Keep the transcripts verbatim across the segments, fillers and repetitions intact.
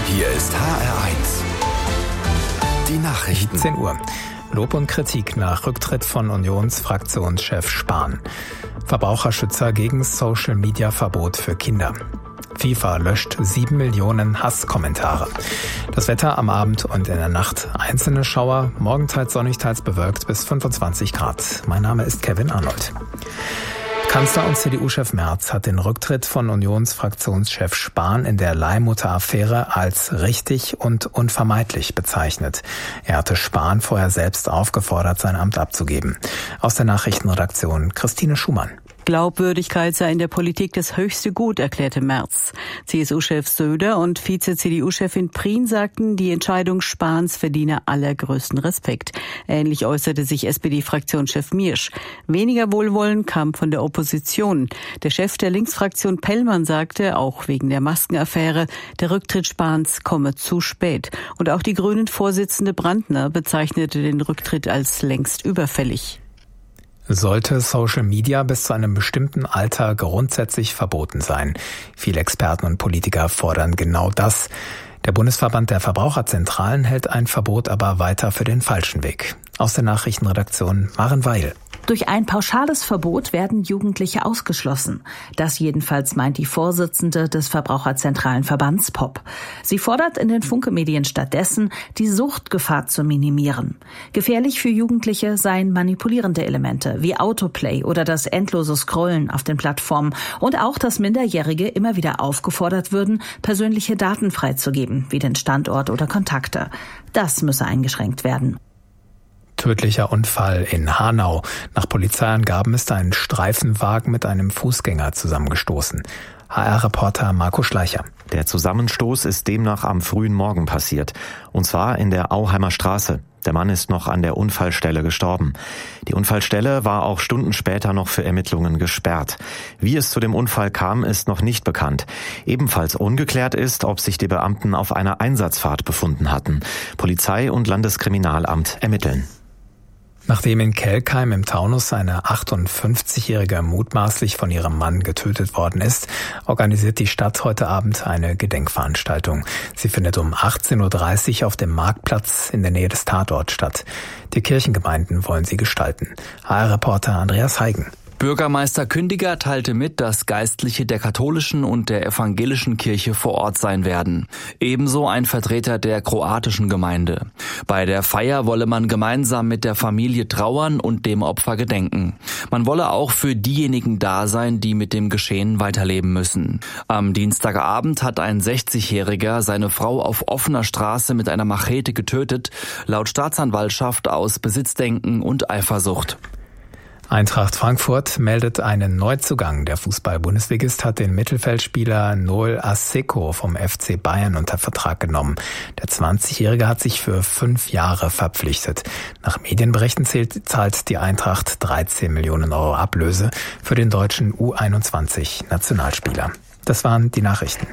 Hier ist H R eins. Die Nachrichten. zehn Uhr. Lob und Kritik nach Rücktritt von Unionsfraktionschef Spahn. Verbraucherschützer gegen Social-Media-Verbot für Kinder. FIFA löscht sieben Millionen Hasskommentare. Das Wetter am Abend und in der Nacht. Einzelne Schauer, morgen teils sonnig, teils bewölkt bis fünfundzwanzig Grad. Mein Name ist Kevin Arnold. Kanzler und C D U-Chef Merz hat den Rücktritt von Unionsfraktionschef Spahn in der Leihmutter-Affäre als richtig und unvermeidlich bezeichnet. Er hatte Spahn vorher selbst aufgefordert, sein Amt abzugeben. Aus der Nachrichtenredaktion Christine Schumann. Glaubwürdigkeit sei in der Politik das höchste Gut, erklärte Merz. C S U-Chef Söder und Vize-C D U-Chefin Prien sagten, die Entscheidung Spahns verdiene allergrößten Respekt. Ähnlich äußerte sich S P D-Fraktionschef Miersch. Weniger Wohlwollen kam von der Opposition. Der Chef der Linksfraktion Pellmann sagte, auch wegen der Maskenaffäre, der Rücktritt Spahns komme zu spät. Und auch die Grünen-Vorsitzende Brandner bezeichnete den Rücktritt als längst überfällig. Sollte Social Media bis zu einem bestimmten Alter grundsätzlich verboten sein? Viele Experten und Politiker fordern genau das. Der Bundesverband der Verbraucherzentralen hält ein Verbot aber weiter für den falschen Weg. Aus der Nachrichtenredaktion Maren Weil. Durch ein pauschales Verbot werden Jugendliche ausgeschlossen. Das jedenfalls meint die Vorsitzende des Verbraucherzentralenverbands P O P. Sie fordert in den Funke-Medien stattdessen, die Suchtgefahr zu minimieren. Gefährlich für Jugendliche seien manipulierende Elemente wie Autoplay oder das endlose Scrollen auf den Plattformen und auch, dass Minderjährige immer wieder aufgefordert würden, persönliche Daten freizugeben, wie den Standort oder Kontakte. Das müsse eingeschränkt werden. Tödlicher Unfall in Hanau. Nach Polizeiangaben ist ein Streifenwagen mit einem Fußgänger zusammengestoßen. H R-Reporter Marco Schleicher. Der Zusammenstoß ist demnach am frühen Morgen passiert. Und zwar in der Auheimer Straße. Der Mann ist noch an der Unfallstelle gestorben. Die Unfallstelle war auch Stunden später noch für Ermittlungen gesperrt. Wie es zu dem Unfall kam, ist noch nicht bekannt. Ebenfalls ungeklärt ist, ob sich die Beamten auf einer Einsatzfahrt befunden hatten. Polizei und Landeskriminalamt ermitteln. Nachdem in Kelkheim im Taunus eine achtundfünfzigjährige mutmaßlich von ihrem Mann getötet worden ist, organisiert die Stadt heute Abend eine Gedenkveranstaltung. Sie findet um achtzehn Uhr dreißig auf dem Marktplatz in der Nähe des Tatorts statt. Die Kirchengemeinden wollen sie gestalten. H R-Reporter Andreas Heigen. Bürgermeister Kündiger teilte mit, dass Geistliche der katholischen und der evangelischen Kirche vor Ort sein werden. Ebenso ein Vertreter der kroatischen Gemeinde. Bei der Feier wolle man gemeinsam mit der Familie trauern und dem Opfer gedenken. Man wolle auch für diejenigen da sein, die mit dem Geschehen weiterleben müssen. Am Dienstagabend hat ein sechzigjähriger seine Frau auf offener Straße mit einer Machete getötet, laut Staatsanwaltschaft aus Besitzdenken und Eifersucht. Eintracht Frankfurt meldet einen Neuzugang. Der Fußball-Bundesligist hat den Mittelfeldspieler Noel Asseco vom F C Bayern unter Vertrag genommen. Der zwanzigjährige hat sich für fünf Jahre verpflichtet. Nach Medienberichten zählt, zahlt die Eintracht dreizehn Millionen Euro Ablöse für den deutschen U einundzwanzig-Nationalspieler. Das waren die Nachrichten.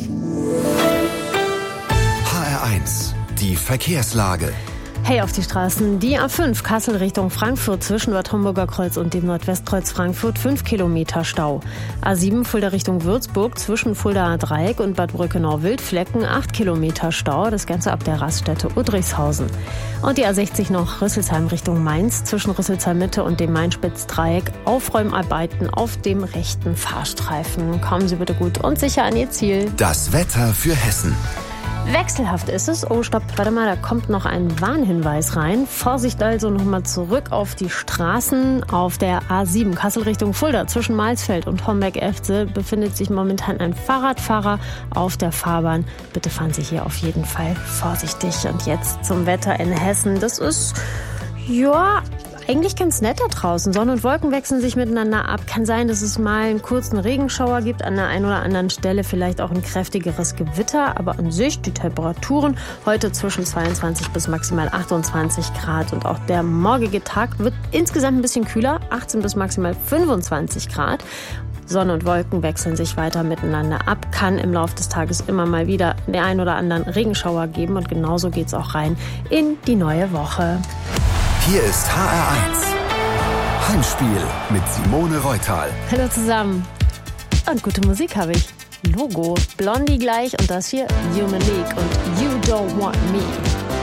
H R eins, die Verkehrslage. Hey auf die Straßen. Die A fünf Kassel Richtung Frankfurt zwischen Bad Homburger Kreuz und dem Nordwestkreuz Frankfurt fünf Kilometer Stau. A sieben Fulda Richtung Würzburg zwischen Fuldaer Dreieck und Bad Brückenau-Wildflecken acht Kilometer Stau. Das Ganze ab der Raststätte Udrichshausen. Und die A sechzig noch Rüsselsheim Richtung Mainz zwischen Rüsselsheim Mitte und dem Main-Spitz-Dreieck. Aufräumarbeiten auf dem rechten Fahrstreifen. Kommen Sie bitte gut und sicher an Ihr Ziel. Das Wetter für Hessen. Wechselhaft ist es. Oh, stopp, warte mal, da kommt noch ein Warnhinweis rein. Vorsicht also nochmal zurück auf die Straßen. Auf der A sieben Kassel Richtung Fulda zwischen Maisfeld und Homberg-Efze befindet sich momentan ein Fahrradfahrer auf der Fahrbahn. Bitte fahren Sie hier auf jeden Fall vorsichtig. Und jetzt zum Wetter in Hessen. Das ist, ja, eigentlich ganz nett da draußen. Sonne und Wolken wechseln sich miteinander ab. Kann sein, dass es mal einen kurzen Regenschauer gibt, an der einen oder anderen Stelle vielleicht auch ein kräftigeres Gewitter. Aber an sich die Temperaturen heute zwischen zweiundzwanzig bis maximal achtundzwanzig Grad. Und auch der morgige Tag wird insgesamt ein bisschen kühler, achtzehn bis maximal fünfundzwanzig Grad. Sonne und Wolken wechseln sich weiter miteinander ab. Kann im Laufe des Tages immer mal wieder den einen oder anderen Regenschauer geben. Und genauso geht es auch rein in die neue Woche. Hier ist H R eins. Heimspiel mit Simone Reutal. Hallo zusammen. Und gute Musik habe ich. Logo. Blondie gleich und das hier Human League und You Don't Want Me.